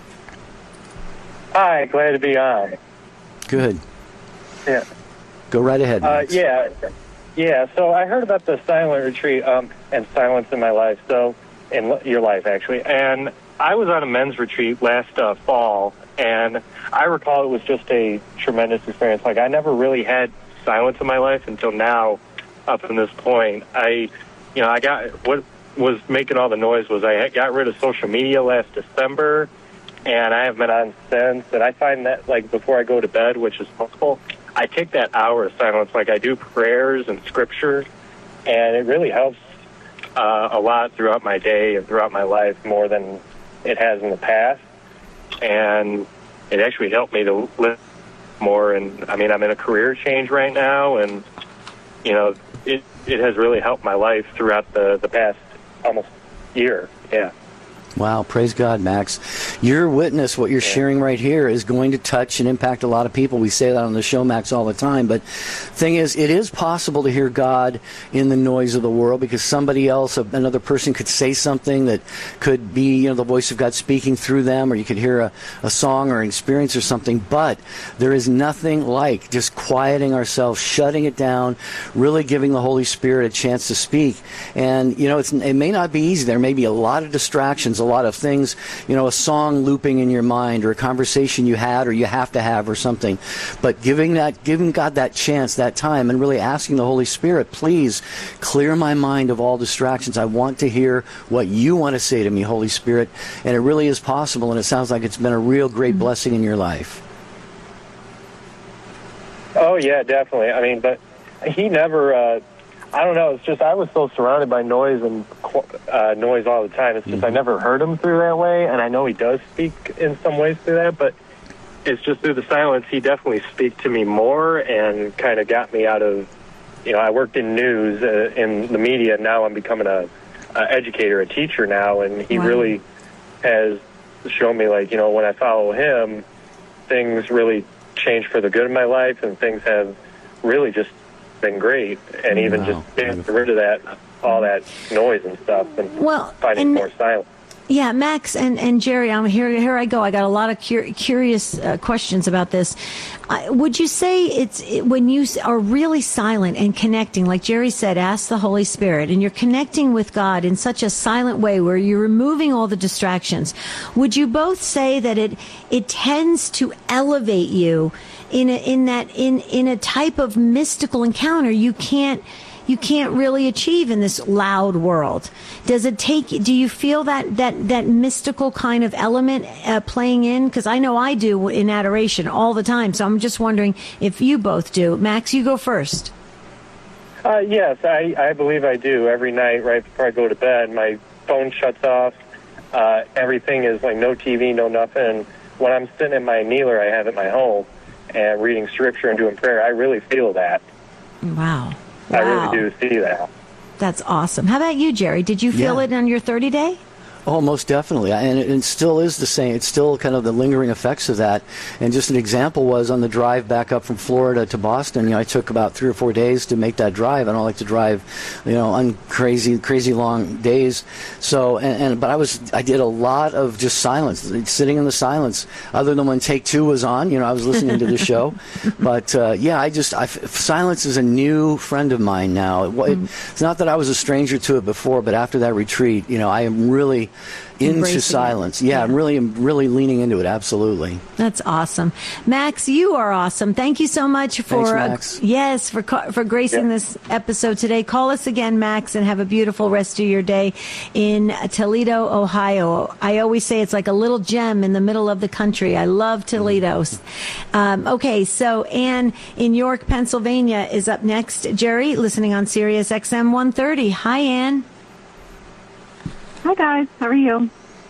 Hi. Glad to be on. Good. Yeah. Go right ahead, Max. Uh, yeah. Yeah. So I heard about the silent retreat um, and silence in my life, so in your life, actually. And I was on a men's retreat last uh, fall, and I recall it was just a tremendous experience. Like, I never really had silence in my life until now. Up to this point, I, you know, I got what was making all the noise was I got rid of social media last December, and I haven't been on since. And I find that, like, before I go to bed, which is possible, I take that hour of silence. Like, I do prayers and scripture, and it really helps uh, a lot throughout my day and throughout my life more than it has in the past. And it actually helped me to live more. And I mean, I'm in a career change right now, and you know, it it has really helped my life throughout the, the past almost year. Yeah. Wow, praise God, Max. Your witness, what you're yeah. sharing right here, is going to touch and impact a lot of people. We say that on the show, Max, all the time. But thing is, it is possible to hear God in the noise of the world, because somebody else, another person, could say something that could be, you know, the voice of God speaking through them, or you could hear a, a song or an experience or something. But there is nothing like just quieting ourselves, shutting it down, really giving the Holy Spirit a chance to speak. And, you know, it's, it may not be easy. There may be a lot of distractions, a lot of things, you know, a song looping in your mind, or a conversation you had or you have to have or something. But giving that, giving God that chance, that time, and really asking the Holy Spirit, please clear my mind of all distractions. I want to hear what you want to say to me, Holy Spirit. And it really is possible, and it sounds like it's been a real great mm-hmm. blessing in your life. Oh, yeah, definitely. I mean, but he never... Uh, I don't know. It's just I was so surrounded by noise and uh, noise all the time. It's just mm-hmm. I never heard him through that way, and I know he does speak in some ways through that, but it's just through the silence. He definitely speak to me more and kind of got me out of, you know, I worked in news, uh, in the media, and now I'm becoming a, a educator, a teacher now, and he wow. really has shown me, like, you know, when I follow him, things really change for the good in my life, and things have really just been great, and even wow. just getting rid of that, all that noise and stuff, and well, finding and, more silence. Yeah, Max and, and Jerry, I'm here. Here I go. I got a lot of cur- curious uh, questions about this. Uh, would you say it's it, when you are really silent and connecting, like Jerry said, ask the Holy Spirit, and you're connecting with God in such a silent way where you're removing all the distractions? Would you both say that it it tends to elevate you in a, in that in in a type of mystical encounter you can't you can't really achieve in this loud world? Does it take, do you feel that that that mystical kind of element uh, playing in? Because I know I do in adoration all the time, so I'm just wondering if you both do. Max, you go first. Uh, yes, I, I believe I do. Every night right before I go to bed, my phone shuts off. Uh, everything is like no T V, no nothing. When I'm sitting in my kneeler I have at my home and reading scripture and doing prayer, I really feel that. Wow. I wow. really do see that. That's awesome. How about you, Jerry? Did you feel yeah. it on your thirty day? Oh, most definitely. And it, it still is the same. It's still kind of the lingering effects of that. And just an example was on the drive back up from Florida to Boston, you know, I took about three or four days to make that drive. I don't like to drive, you know, on crazy, crazy long days. So, and, and but I was, I did a lot of just silence, sitting in the silence, other than when Take Two was on, you know, I was listening to the show. But, uh, yeah, I just, I, silence is a new friend of mine now. It, mm-hmm. it, it's not that I was a stranger to it before, but after that retreat, you know, I am really into Embracing silence. Yeah, yeah, I'm really, really leaning into it. Absolutely. That's awesome. Max, you are awesome. Thank you so much for, Thanks, Max. Uh, yes, for, for gracing yeah. this episode today. Call us again, Max, and have a beautiful rest of your day in Toledo, Ohio. I always say it's like a little gem in the middle of the country. I love Toledo. Um, okay, so Ann in York, Pennsylvania is up next. Jerry, listening on Sirius X M one thirty. Hi, Ann. Hi, guys. How are you?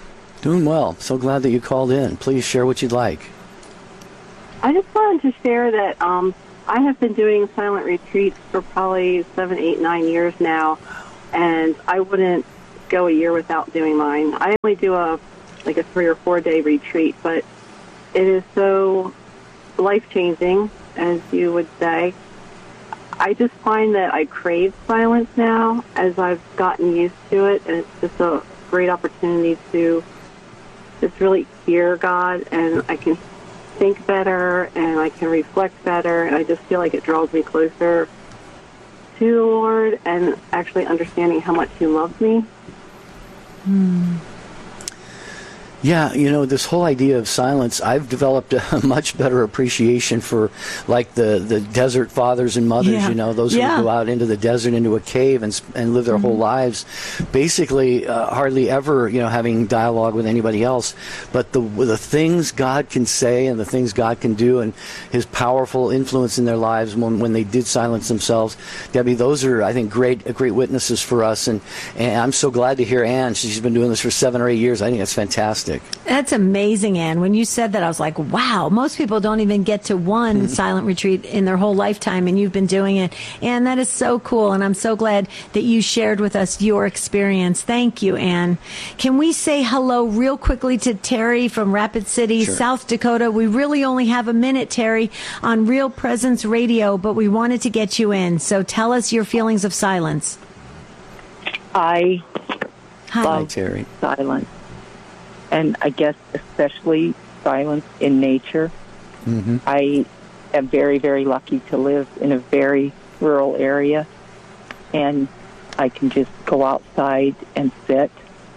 Doing well. So glad that you called in. Please share what you'd like. I just wanted to share that um, I have been doing silent retreats for probably seven, eight, nine years now, and I wouldn't go a year without doing mine. I only do a like a three or four day retreat, but it is so life-changing, as you would say. I just find that I crave silence now as I've gotten used to it, and it's just a great opportunity to just really hear God, and I can think better, and I can reflect better, and I just feel like it draws me closer to the Lord and actually understanding how much He loves me. Hmm. Yeah, you know, this whole idea of silence, I've developed a much better appreciation for, like, the, the desert fathers and mothers, Yeah. you know, those Yeah. who go out into the desert, into a cave, and and live their Mm-hmm. whole lives, basically uh, hardly ever, you know, having dialogue with anybody else. But the the things God can say and the things God can do and His powerful influence in their lives when, when they did silence themselves, Debbie, those are, I think, great great witnesses for us. And, and I'm so glad to hear Ann. She's been doing this for seven or eight years. I think that's fantastic. That's amazing, Ann. When you said that, I was like, wow, most people don't even get to one silent retreat in their whole lifetime, and you've been doing it. And that is so cool, and I'm so glad that you shared with us your experience. Thank you, Ann. Can we say hello real quickly to Terry from Rapid City, Sure. South Dakota? We really only have a minute, Terry, on Real Presence Radio, but we wanted to get you in. So tell us your feelings of silence. I Hi. Hi, love Terry. silence, and I guess especially silence in nature. Mm-hmm. I am very, very lucky to live in a very rural area, and I can just go outside and sit,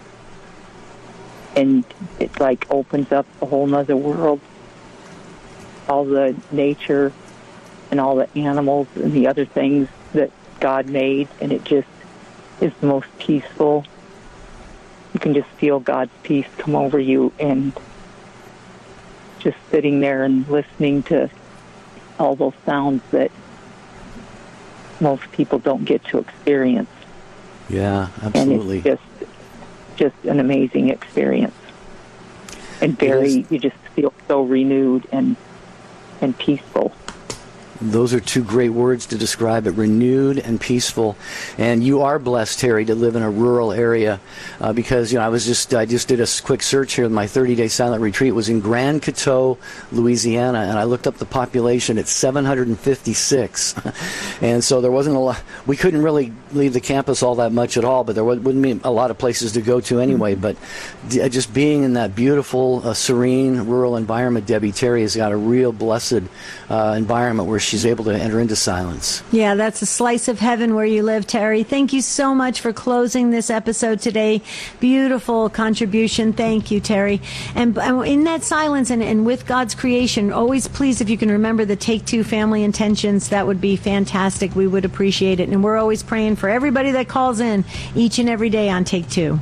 and it like opens up a whole nother world. All the nature and all the animals and the other things that God made, and it just is the most peaceful. You can just feel God's peace come over you, and just sitting there and listening to all those sounds that most people don't get to experience. Yeah, absolutely. And it's just, just an amazing experience. And very, you just feel so renewed and and peaceful. Those are two great words to describe it, renewed and peaceful. And you are blessed, Terry, to live in a rural area uh, because, you know, I was just, I just did a quick search here. My thirty-day silent retreat was in Grand Coteau, Louisiana, and I looked up the population at seven hundred fifty-six. And so there wasn't a lot, we couldn't really leave the campus all that much at all, but there wouldn't be a lot of places to go to anyway. But just being in that beautiful, uh, serene, rural environment, Debbie, Terry has got a real blessed uh, environment where she's able to enter into silence. Yeah, that's a slice of heaven where you live, Terry. Thank you so much for closing this episode today. Beautiful contribution. Thank you, Terry. And, and in that silence and, and with God's creation, always please, if you can remember the Take Two family intentions, that would be fantastic. We would appreciate it. And we're always praying for everybody that calls in each and every day on Take Two.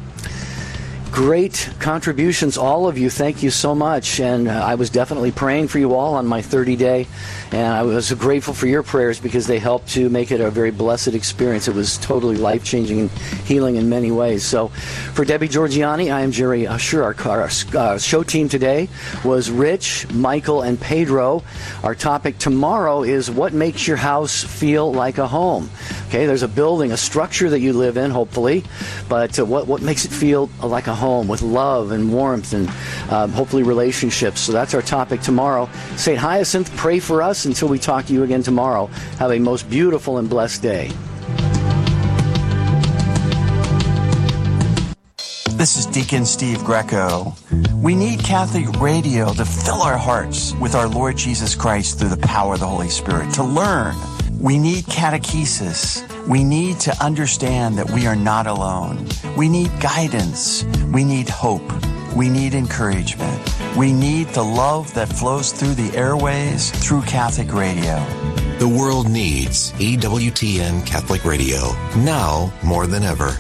Great contributions, all of you. Thank you so much. And uh, I was definitely praying for you all on my thirty-day, and I was grateful for your prayers because they helped to make it a very blessed experience. It was totally life-changing and healing in many ways. So for Debbie Georgianni, I am Jerry Usher. Our, our uh, show team today was Rich, Michael, and Pedro. Our topic tomorrow is what makes your house feel like a home. Okay, there's a building, a structure that you live in, hopefully, but uh, what, what makes it feel like a home with love and warmth and uh, hopefully relationships. So that's our topic tomorrow. Saint Hyacinth, pray for us until we talk to you again tomorrow. Have a most beautiful and blessed day. This is Deacon Steve Greco. We need Catholic radio to fill our hearts with our Lord Jesus Christ through the power of the Holy Spirit, to learn. We need catechesis. We need to understand that we are not alone. We need guidance. We need hope. We need encouragement. We need the love that flows through the airways through Catholic radio. The world needs E W T N Catholic Radio, now more than ever.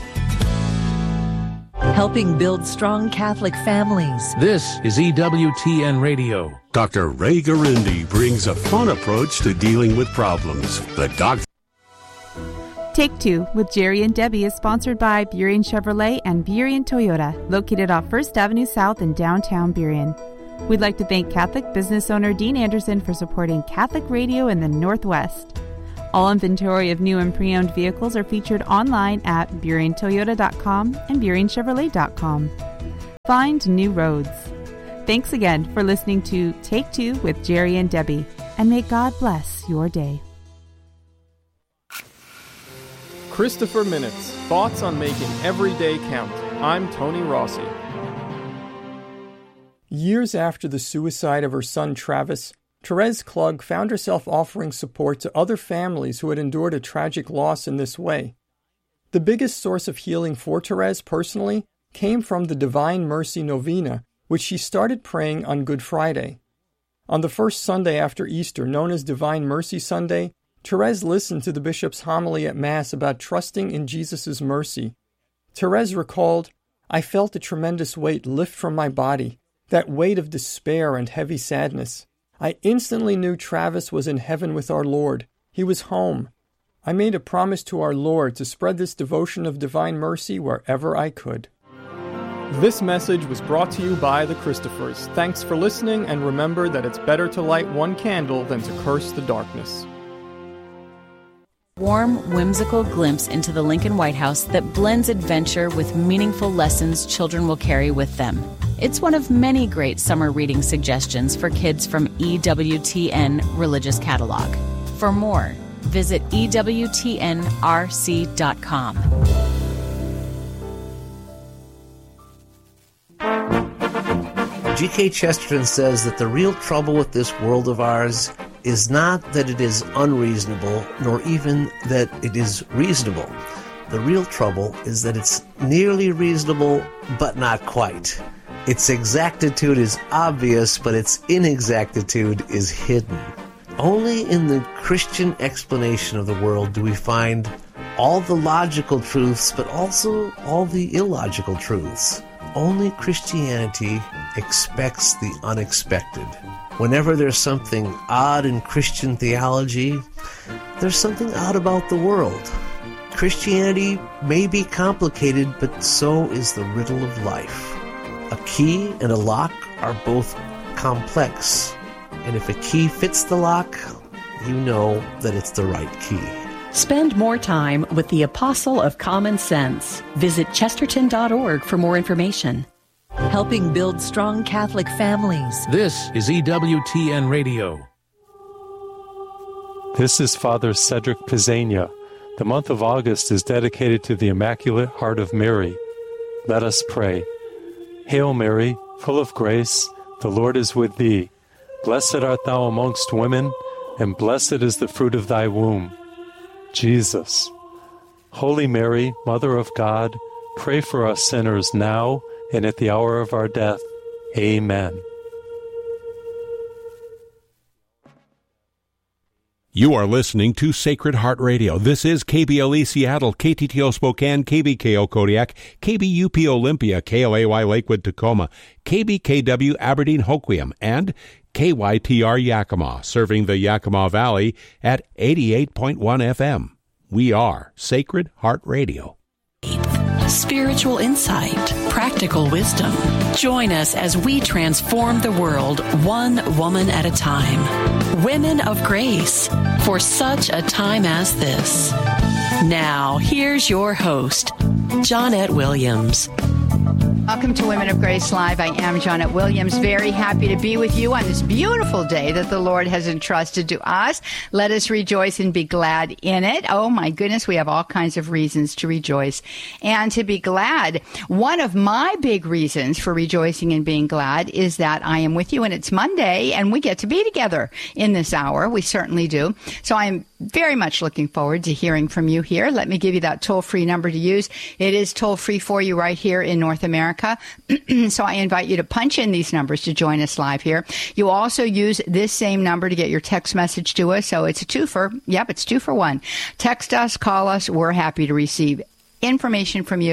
Helping build strong Catholic families. This is E W T N Radio. Doctor Ray Garindi brings a fun approach to dealing with problems. The doctor. Take Two with Jerry and Debbie is sponsored by Burien Chevrolet and Burien Toyota, located off First Avenue South in downtown Burien. We'd like to thank Catholic business owner Dean Anderson for supporting Catholic radio in the Northwest. All inventory of new and pre-owned vehicles are featured online at burien toyota dot com and burien chevrolet dot com. Find new roads. Thanks again for listening to Take Two with Jerry and Debbie, and may God bless your day. Christopher Minutes, thoughts on making every day count. I'm Tony Rossi. Years after the suicide of her son Travis, Therese Klug found herself offering support to other families who had endured a tragic loss in this way. The biggest source of healing for Therese personally came from the Divine Mercy Novena, which she started praying on Good Friday. On the first Sunday after Easter, known as Divine Mercy Sunday, Therese listened to the bishop's homily at Mass about trusting in Jesus' mercy. Therese recalled, "I felt a tremendous weight lift from my body, that weight of despair and heavy sadness. I instantly knew Travis was in heaven with our Lord. He was home. I made a promise to our Lord to spread this devotion of divine mercy wherever I could." This message was brought to you by the Christophers. Thanks for listening, and remember that it's better to light one candle than to curse the darkness. Warm, whimsical glimpse into the Lincoln White House that blends adventure with meaningful lessons children will carry with them. It's one of many great summer reading suggestions for kids from E W T N Religious Catalog. For more, visit E W T N R C dot com. G K Chesterton says that the real trouble with this world of ours is not that it is unreasonable, nor even that it is reasonable. The real trouble is that it's nearly reasonable, but not quite. Its exactitude is obvious, but its inexactitude is hidden. Only in the Christian explanation of the world do we find all the logical truths, but also all the illogical truths. Only Christianity expects the unexpected. Whenever there's something odd in Christian theology, there's something odd about the world. Christianity may be complicated, but so is the riddle of life. A key and a lock are both complex, and if a key fits the lock, you know that it's the right key. Spend more time with the Apostle of Common Sense. Visit chesterton dot org for more information. Helping build strong Catholic families. This is E W T N Radio. This is Father Cedric Pizzania. The month of August is dedicated to the Immaculate Heart of Mary. Let us pray. Hail Mary, full of grace, the Lord is with thee. Blessed art thou amongst women, and blessed is the fruit of thy womb, Jesus. Holy Mary, Mother of God, pray for us sinners now and at the hour of our death. Amen. You are listening to Sacred Heart Radio. This is K B L E Seattle, K T T O Spokane, K B K O Kodiak, K B U P Olympia, K L A Y Lakewood Tacoma, K B K W Aberdeen Hoquiam, and K Y T R Yakima, serving the Yakima Valley at eighty-eight point one F M. We are Sacred Heart Radio. Spiritual insight, practical wisdom. Join us as we transform the world one woman at a time. Women of Grace, for such a time as this. Now, here's your host, Johnnette Williams. Welcome to Women of Grace Live. I am Johnnette Williams. Very happy to be with you on this beautiful day that the Lord has entrusted to us. Let us rejoice and be glad in it. Oh my goodness, we have all kinds of reasons to rejoice and to be glad. One of my big reasons for rejoicing and being glad is that I am with you, and it's Monday and we get to be together in this hour. We certainly do. So I'm very much looking forward to hearing from you here. Let me give you that toll-free number to use. It is toll-free for you right here in North America. So I invite you to punch in these numbers to join us live here. You also use this same number to get your text message to us. So it's a two for, yep, it's two for one. Text us, call us. We're happy to receive information from you,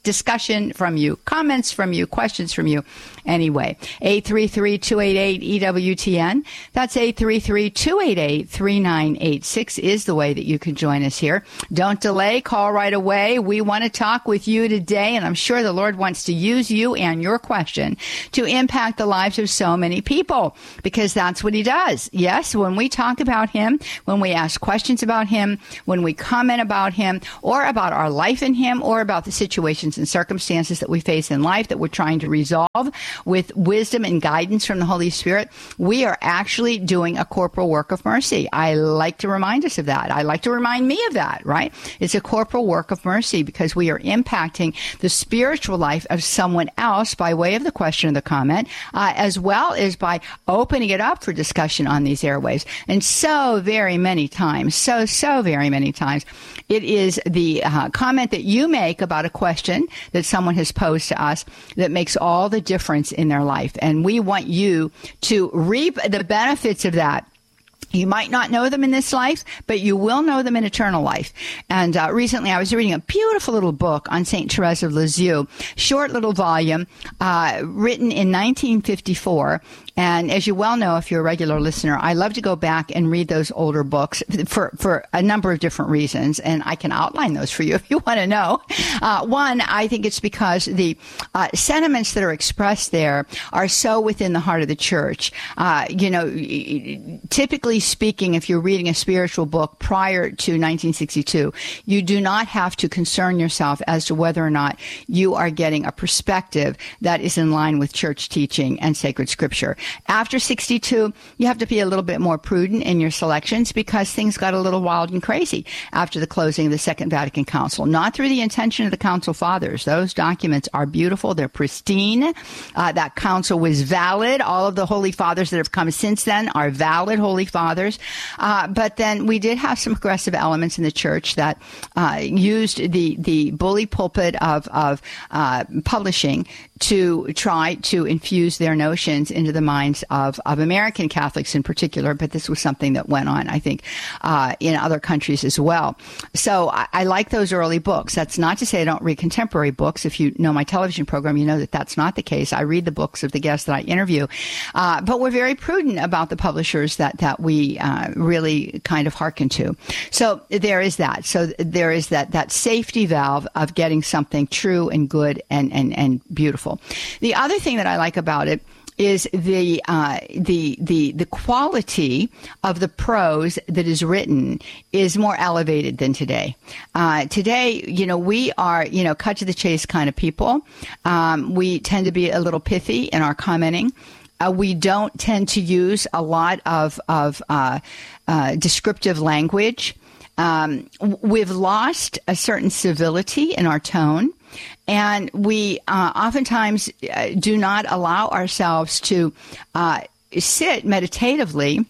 discussion from you, comments from you, questions from you. Anyway, eight three three, two eight eight, E W T N. That's eight three three, two eight eight, three nine eight six is the way that you can join us here. Don't delay. Call right away. We want to talk with you today, and I'm sure the Lord wants to use you and your question to impact the lives of so many people, because that's what he does. Yes, when we talk about him, when we ask questions about him, when we comment about him, or about our life in him, or about the situations and circumstances that we face in life that we're trying to resolve with wisdom and guidance from the Holy Spirit, we are actually doing a corporal work of mercy. I like to remind us of that. I like to remind me of that, right? It's a corporal work of mercy because we are impacting the spiritual life of someone else by way of the question or the comment, uh, as well as by opening it up for discussion on these airwaves. And so very many times, so, so very many times, it is the uh, comment that you make about a question that someone has posed to us that makes all the difference in their life. And we want you to reap the benefits of that. You might not know them in this life, but you will know them in eternal life. And uh, recently I was reading a beautiful little book on Saint Therese of Lisieux, short little volume, uh, written in nineteen fifty-four. And as you well know, if you're a regular listener, I love to go back and read those older books for, for a number of different reasons. And I can outline those for you if you want to know. Uh, one, I think it's because the uh, sentiments that are expressed there are so within the heart of the church. Uh, you know, typically speaking, if you're reading a spiritual book prior to nineteen sixty-two, you do not have to concern yourself as to whether or not you are getting a perspective that is in line with church teaching and sacred scripture. After sixty-two, you have to be a little bit more prudent in your selections because things got a little wild and crazy after the closing of the Second Vatican Council. Not through the intention of the Council Fathers. Those documents are beautiful. They're pristine. Uh, that council was valid. All of the Holy Fathers that have come since then are valid Holy Fathers. Uh, but then we did have some aggressive elements in the church that uh, used the, the bully pulpit of, of uh, publishing to try to infuse their notions into the minds of, of American Catholics in particular, but this was something that went on, I think, uh, in other countries as well. So I, I like those early books. That's not to say I don't read contemporary books. If you know my television program, you know that that's not the case. I read the books of the guests that I interview, uh, but we're very prudent about the publishers that, that we uh, really kind of hearken to. So there is that. So there is that, that safety valve of getting something true and good and, and, and beautiful. The other thing that I like about it is the uh, the the the quality of the prose that is written is more elevated than today. Uh, today, you know, we are you know cut to the chase kind of people. Um, we tend to be a little pithy in our commenting. Uh, we don't tend to use a lot of of uh, uh, descriptive language. Um, we've lost a certain civility in our tone. And we uh, oftentimes uh, do not allow ourselves to uh, sit meditatively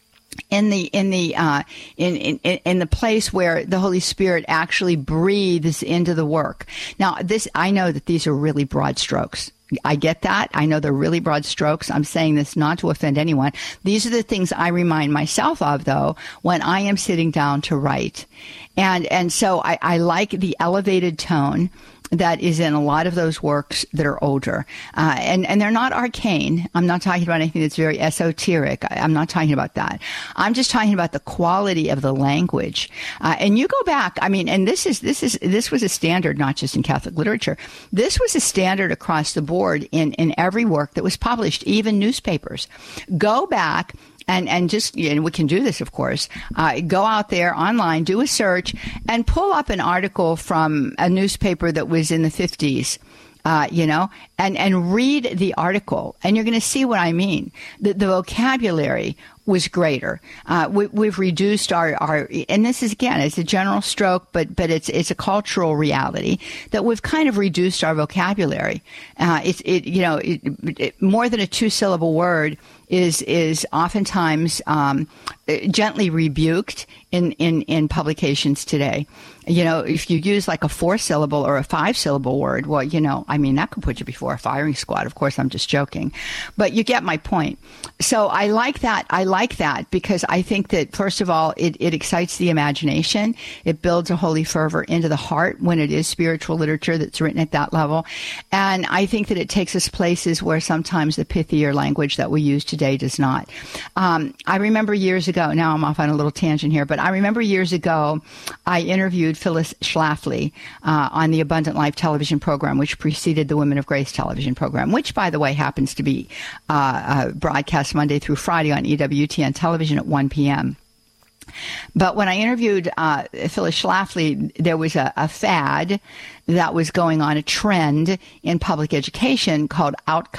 in the in the uh, in, in in the place where the Holy Spirit actually breathes into the work. Now, this I know that these are really broad strokes. I get that. I know they're really broad strokes. I'm saying this not to offend anyone. These are the things I remind myself of, though, when I am sitting down to write. And and so I, I like the elevated tone that is in a lot of those works that are older. Uh, and, and they're not arcane. I'm not talking about anything that's very esoteric. I, I'm not talking about that. I'm just talking about the quality of the language. Uh, and you go back, I mean, and this is, this is, this was a standard, not just in Catholic literature. This was a standard across the board in, in every work that was published, even newspapers. Go back And, and just, and we can do this, of course, uh, go out there online, do a search, and pull up an article from a newspaper that was in the fifties, uh, you know, and, and read the article. And you're going to see what I mean. The, the vocabulary was greater. Uh, we, we've reduced our, our, and this is, again, it's a general stroke, but, but it's, it's a cultural reality that we've kind of reduced our vocabulary. Uh, it's, it, you know, it, it, more than a two syllable word is, is oftentimes, um, gently rebuked in, in, in publications today. You know, if you use like a four syllable or a five syllable word, well, you know, I mean, that could put you before a firing squad. Of course, I'm just joking, but you get my point. So I like that. I like like that because I think that, first of all, it, it excites the imagination. It builds a holy fervor into the heart when it is spiritual literature that's written at that level. And I think that it takes us places where sometimes the pithier language that we use today does not. Um, I remember years ago, now I'm off on a little tangent here, but I remember years ago, I interviewed Phyllis Schlafly uh, on the Abundant Life television program, which preceded the Women of Grace television program, which, by the way, happens to be uh, uh, broadcast Monday through Friday on E W T N television at one p.m. But when I interviewed uh, Phyllis Schlafly, there was a, a fad that was going on, a trend in public education called outcome